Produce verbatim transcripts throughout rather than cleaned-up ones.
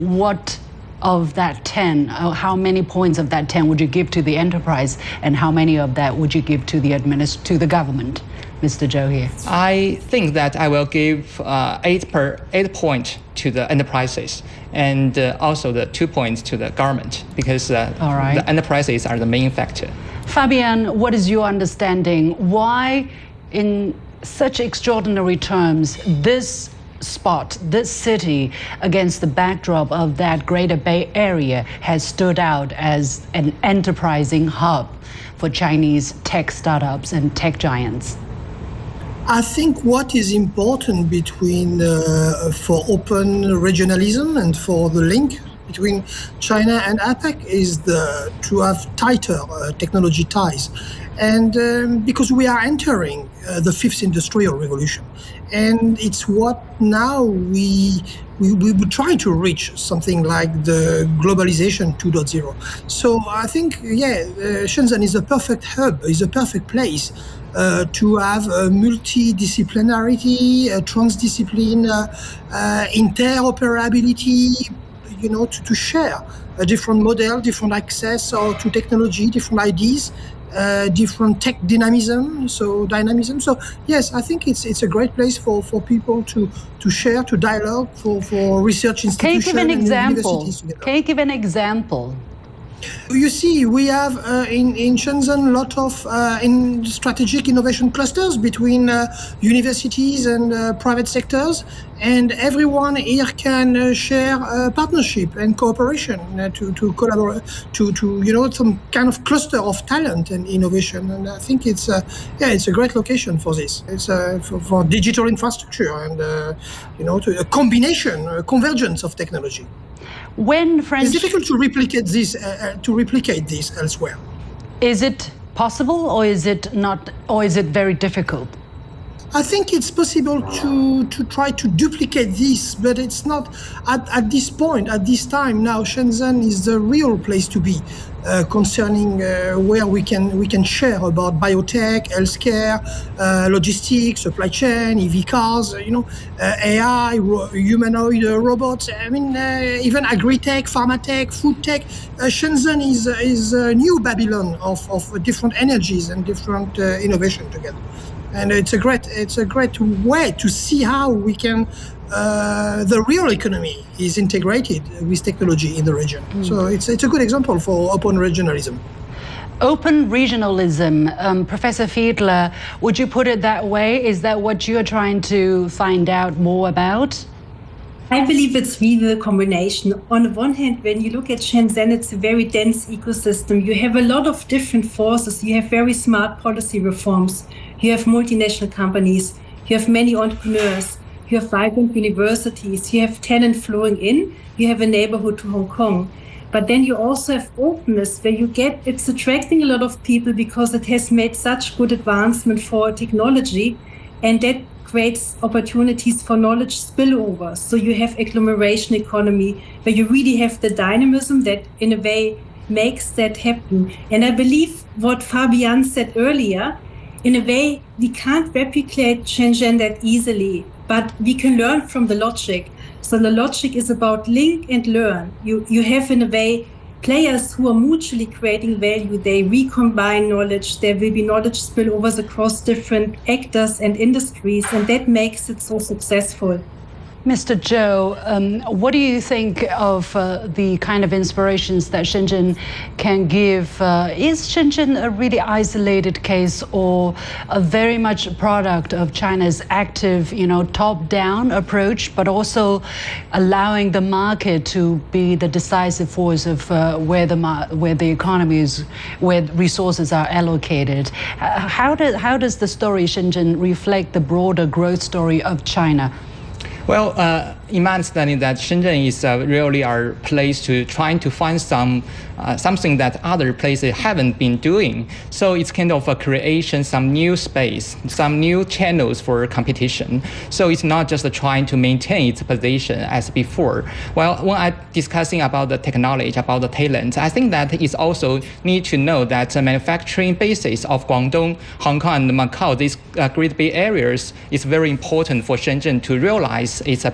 What of that ten, uh, how many points of that ten would you give to the enterprise, and how many of that would you give to the administ- to the government? Mister Zhou here. I think that I will give uh, eight per eight point to the enterprises, and uh, also the two points to the government, because uh, All right. the enterprises are the main factor. Fabian, what is your understanding? Why, in such extraordinary terms, this spot, this city, against the backdrop of that Greater Bay Area, has stood out as an enterprising hub for Chinese tech startups and tech giants? I think what is important between uh, for open regionalism and for the link between China and APEC is the, to have tighter uh, technology ties. And um, because we are entering uh, the fifth industrial revolution, and it's what now we we we will try to reach something like the globalization two point oh. So I think, yeah, uh, Shenzhen is a perfect hub, is a perfect place uh, to have a multidisciplinarity, a transdiscipline, uh, uh, interoperability, you know, to, to share a different model, different access or to technology, different ideas. Uh, different tech dynamism, so dynamism. So yes, I think it's it's a great place for, for people to to share, to dialogue, for, for research institutions. Can you give an and example? universities together. Can you give an example? You see, we have uh, in, in Shenzhen a lot of uh, in strategic innovation clusters between uh, universities and uh, private sectors, and everyone here can uh, share uh, partnership and cooperation uh, to, to collaborate, to, to, you know, some kind of cluster of talent and innovation. And I think it's, uh, yeah, it's a great location for this. It's uh, for, for digital infrastructure and, uh, you know, to a combination, a convergence of technology. When French, it's difficult to replicate this uh, to replicate this elsewhere. Is it possible, or is it not, or is it very difficult? I think it's possible to to try to duplicate this, but it's not at, at this point, at this time now. Shenzhen is the real place to be uh, concerning uh, where we can we can share about biotech, healthcare, uh, logistics, supply chain, E V cars, you know, uh, A I, ro- humanoid uh, robots. I mean, uh, even agri-tech, pharma-tech, food tech. Uh, Shenzhen is is a new Babylon of of different energies and different uh, innovation together. And it's a great, it's a great way to see how we can, uh, the real economy is integrated with technology in the region. Mm. So it's it's a good example for open regionalism. Open regionalism, um, Professor Fiedler, would you put it that way? Is that what you're trying to find out more about? I believe it's really a combination. On the one hand, when you look at Shenzhen, it's a very dense ecosystem. You have a lot of different forces. You have very smart policy reforms. You have multinational companies. You have many entrepreneurs. You have vibrant universities. You have talent flowing in. You have a neighborhood to Hong Kong. But then you also have openness where you get, it's attracting a lot of people because it has made such good advancement for technology, and that creates opportunities for knowledge spillover. So you have agglomeration economy where you really have the dynamism that in a way makes that happen. And I believe what Fabian said earlier, in a way, we can't replicate Shenzhen that easily, but we can learn from the logic. So the logic is about link and learn. You you have, in a way, players who are mutually creating value. They recombine knowledge. There will be knowledge spillovers across different actors and industries, and that makes it so successful. Mister Zhou, um, what do you think of uh, the kind of inspirations that Shenzhen can give? Uh, is Shenzhen a really isolated case, or a very much a product of China's active, you know, top-down approach, but also allowing the market to be the decisive force of uh, where the mar- where the economy is, where resources are allocated? Uh, how does how does the story Shenzhen reflect the broader growth story of China? Well, uh, in my understanding, that Shenzhen is uh, really our place to trying to find some uh, something that other places haven't been doing. So it's kind of a creation, some new space, some new channels for competition. So it's not just uh, trying to maintain its position as before. Well, when I'm discussing about the technology, about the talent, I think that it's also need to know that the manufacturing basis of Guangdong, Hong Kong, and Macau, these uh, Great Bay areas, is very important for Shenzhen to realize its abilities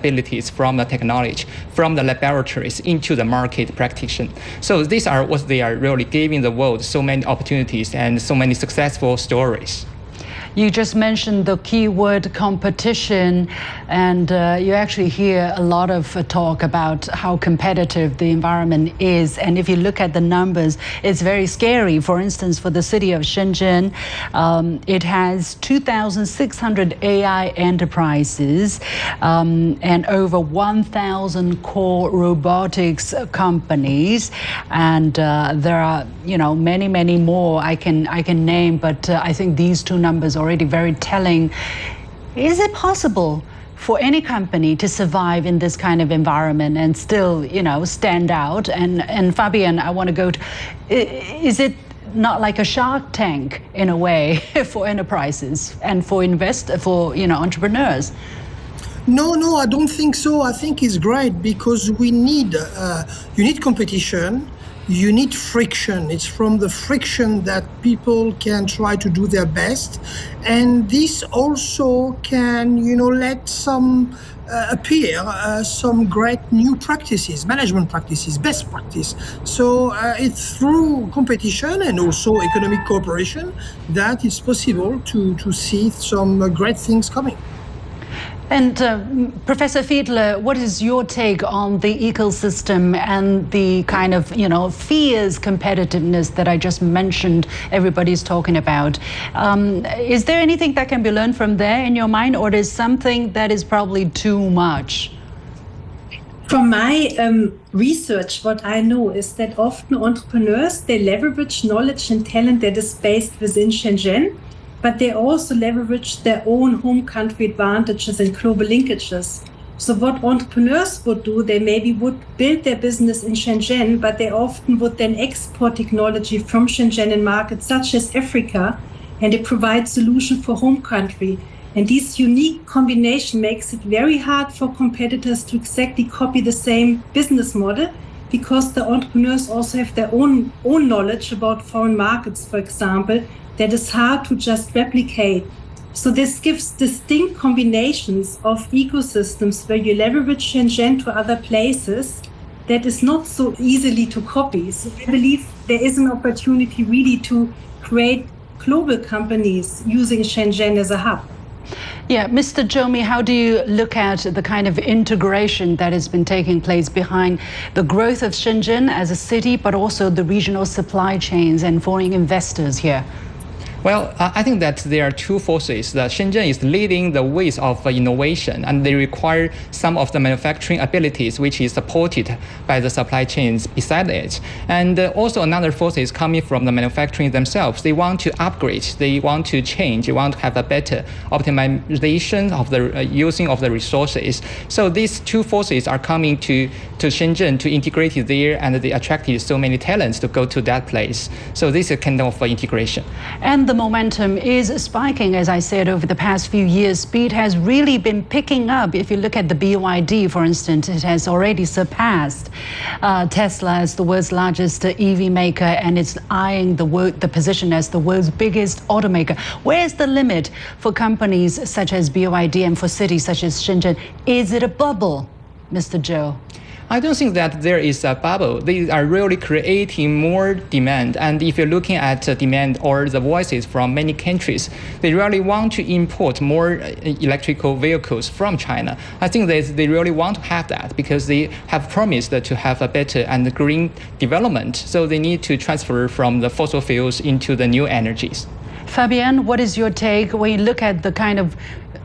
profits from the technology, from the laboratories into the market practitioner. So these are what they are really giving the world so many opportunities and so many successful stories. You just mentioned the keyword competition, and uh, you actually hear a lot of uh, talk about how competitive the environment is. And if you look at the numbers, it's very scary. For instance, for the city of Shenzhen, um, it has two thousand six hundred A I enterprises um, and over one thousand core robotics companies. And uh, there are, you know, many, many more I can I can name, but uh, I think these two numbers are already very telling. Is it possible for any company to survive in this kind of environment and still, you know, stand out? And and Fabian, I want to go to, is it not like a Shark Tank in a way for enterprises and for invest for, you know, entrepreneurs? No, no, I don't think so. I think it's great because we need, uh, you need competition. You need friction. It's from the friction that people can try to do their best. And this also can, you know, let some uh, appear uh, some great new practices, management practices, best practice. So uh, it's through competition and also economic cooperation that it's possible to, to see some uh, great things coming. And uh, Professor Fiedler, what is your take on the ecosystem and the kind of, you know, fierce competitiveness that I just mentioned everybody's talking about? Um, is there anything that can be learned from there in your mind, or is something that is probably too much? From my um, research, what I know is that often entrepreneurs, they leverage knowledge and talent that is based within Shenzhen, but they also leverage their own home country advantages and global linkages. So what entrepreneurs would do, they maybe would build their business in Shenzhen, but they often would then export technology from Shenzhen in markets such as Africa, and they provide solution for home country. And this unique combination makes it very hard for competitors to exactly copy the same business model, because the entrepreneurs also have their own, own knowledge about foreign markets, for example, that is hard to just replicate. So this gives distinct combinations of ecosystems where you leverage Shenzhen to other places that is not so easily to copy. So I believe there is an opportunity really to create global companies using Shenzhen as a hub. Yeah, Mister Zhou Mi, how do you look at the kind of integration that has been taking place behind the growth of Shenzhen as a city, but also the regional supply chains and foreign investors here? Well, I think that there are two forces. That Shenzhen is leading the ways of innovation, and they require some of the manufacturing abilities, which is supported by the supply chains beside it. And also another force is coming from the manufacturing themselves. They want to upgrade, they want to change, they want to have a better optimization of the uh, using of the resources. So these two forces are coming to, to Shenzhen to integrate it there, and they attracted so many talents to go to that place. So this is a kind of integration. And the momentum is spiking, as I said, over the past few years. Speed has really been picking up. If you look at the B Y D, for instance, it has already surpassed uh, Tesla as the world's largest E V maker, and it's eyeing the, world, the position as the world's biggest automaker. Where's the limit for companies such as B Y D and for cities such as Shenzhen? Is it a bubble, Mister Zhou? I don't think that there is a bubble. They are really creating more demand. And if you're looking at uh, demand or the voices from many countries, they really want to import more uh, electrical vehicles from China. I think that they really want to have that because they have promised to have a better and green development. So they need to transfer from the fossil fuels into the new energies. Fabian, what is your take when you look at the kind of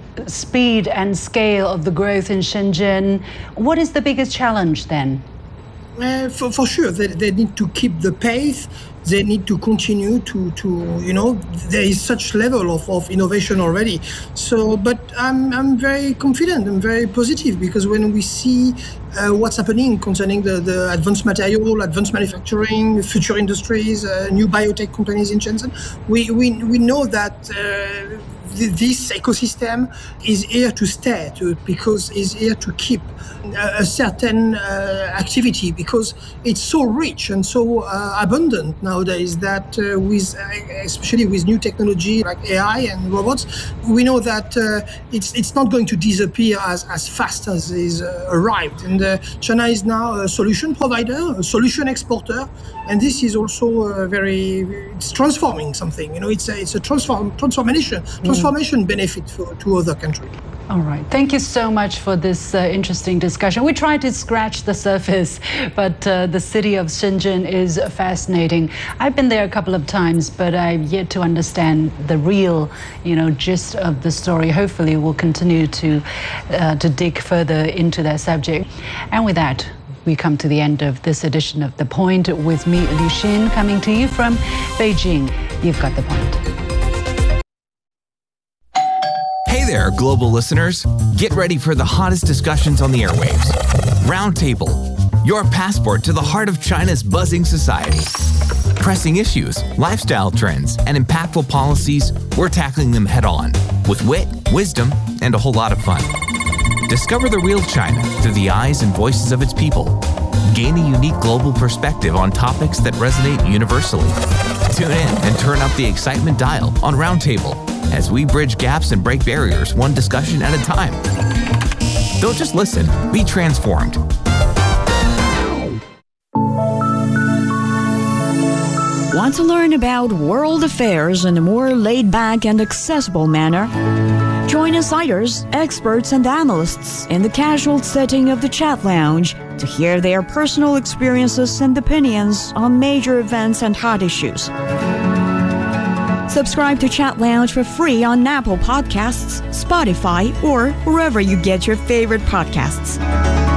speed and scale of the growth in Shenzhen? What is the biggest challenge then? Uh, for, for sure, they, they need to keep the pace. They need to continue to, to you know, there is such level of, of innovation already. So, but I'm, I'm very confident, I'm very positive, because when we see uh, what's happening concerning the, the advanced material, advanced manufacturing, future industries, uh, new biotech companies in Shenzhen, we, we, we know that uh, th- this ecosystem is here to stay, to, because it's here to keep a, a certain uh, activity, because it's so rich and so uh, abundant nowadays that uh, with, uh, especially with new technology like A I and robots, we know that uh, it's it's not going to disappear as, as fast as is uh, arrived. And uh, China is now a solution provider, a solution exporter, and this is also uh, very, it's transforming something. You know, it's a, it's a transform, transformation, transformation mm. benefit for, to other countries. All right. Thank you so much for this uh, interesting discussion. We tried to scratch the surface, but uh, the city of Shenzhen is fascinating. I've been there a couple of times, but I've yet to understand the real, you know, gist of the story. Hopefully, we'll continue to uh, to dig further into that subject. And with that, we come to the end of this edition of The Point with me, Liu Xin, coming to you from Beijing. You've got the point. Hey there, global listeners. Get ready for the hottest discussions on the airwaves. Roundtable, your passport to the heart of China's buzzing society. Pressing issues, lifestyle trends, and impactful policies, we're tackling them head on with wit, wisdom, and a whole lot of fun. Discover the real China through the eyes and voices of its people. Gain a unique global perspective on topics that resonate universally. Tune in and turn up the excitement dial on Roundtable as we bridge gaps and break barriers one discussion at a time. Don't just listen, be transformed. Want to learn about world affairs in a more laid-back and accessible manner? Join insiders, experts, and analysts in the casual setting of the Chat Lounge to hear their personal experiences and opinions on major events and hot issues. Subscribe to Chat Lounge for free on Apple Podcasts, Spotify, or wherever you get your favorite podcasts.